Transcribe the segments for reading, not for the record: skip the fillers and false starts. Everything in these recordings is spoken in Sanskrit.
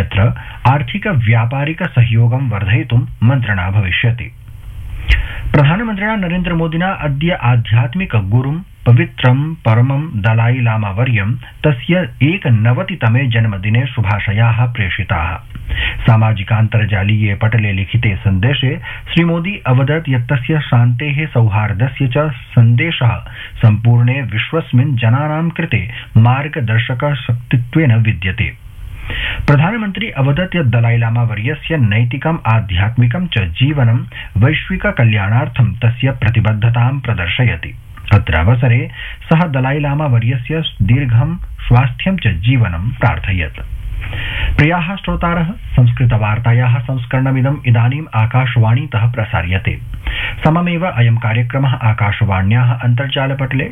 यत्र आर्थिक व्यापारिक सहयोगं वर्धयितुं मन्त्रणा भविष्यति। प्रधानमन्त्रिणा नरेन्द्र मोदिना अद्य आध्यात्मिक गुरुं पवित्रं परमं दलाई लामा वर्यं तस्य 91तमे जन्मदिने शुभाशयाः प्रेषिताः। सामाजिकान्तर्जालीये पटले लिखिते सन्देशे श्रीमोदी अवदत् यत् तस्य शान्तेः सौहार्दस्य च सन्देशः सम्पूर्णे विश्वस्मिन् जनानां कृते मार्गदर्शकशक्तित्वेन विद्यते। प्रधानमन्त्री अवदत् यत् दलाई लामा वर्यस्य नैतिकम् आध्यात्मिकं च जीवनं वैश्विक कल्याणार्थं तस्य प्रतिबद्धतां प्रदर्शयति। अत्र अवसरे सः दलाई लामा वर्यस्य दीर्घं स्वास्थ्यं च जीवनं प्रार्थयत्। प्रियाः श्रोतारः, संस्कृतवार्तायाः संस्करणमिदम् इदानीम् आकाशवाणीतः प्रसार्यते। सममेव अयं कार्यक्रमः आकाशवाण्याः अन्तर्जालपटले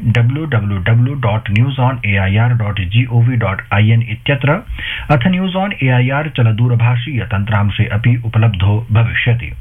www.newsonair.gov.in इत्यत्र अथ न्यूज़ ऑन एआईआर चलदूरभाषीय तन्त्रांशे अपि उपलब्धो भविष्यति।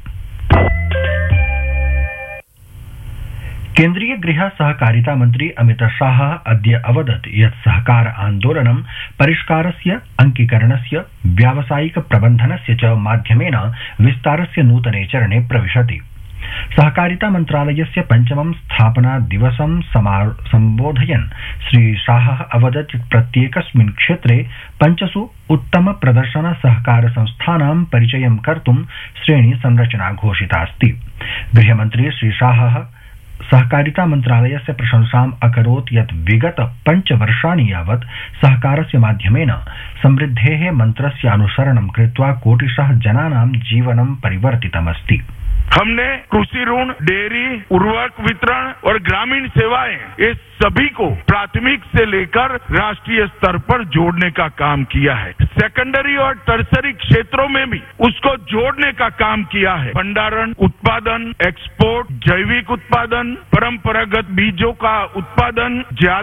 केन्द्रीय गृह सहकारिता मन्त्री अमित शाह अद्य अवदत् यत् सहकार आन्दोलनं परिष्कारस्य, अंकीकरणस्य, व्यावसायिक प्रबन्धनस्य च माध्यमेन विस्तारस्य नूतने चरणे प्रविशति। सहकारिता मन्त्रालयस्य पञ्चमं स्थापना दिवसं सम्बोधयन् श्री शाहः अवदत् यत् प्रत्येकस्मिन् क्षेत्रे 5 उत्तम प्रदर्शन सहकार संस्थानां परिचयं कर्तुं श्रेणी संरचना घोषितास्ति। गृहमन्त्री श्री शाहः सहकारिता मन्त्रालयस्य प्रशंसाम् अकरोत् यत् विगत 5 वर्षाणि यावत् सहकारस्य माध्यमेन समृद्धेः मन्त्रस्य अनुसरणं कृत्वा कोटिशः जनानां जीवनं परिवर्तितमस्ति। हमने कृषि ऋण, डेयरी, उर्वरक वितरण और ग्रामीण सेवाएं ये सभी को प्राथमिक से लेकर राष्ट्रीय स्तर पर जोड़ने का काम किया है। सेकेंडरी और टर्सरी क्षेत्रों में भी उसको जोड़ने का काम किया है। भंडारण, उत्पादन, एक्सपोर्ट, जैविक उत्पादन, परंपरागत बीजों का उत्पादन,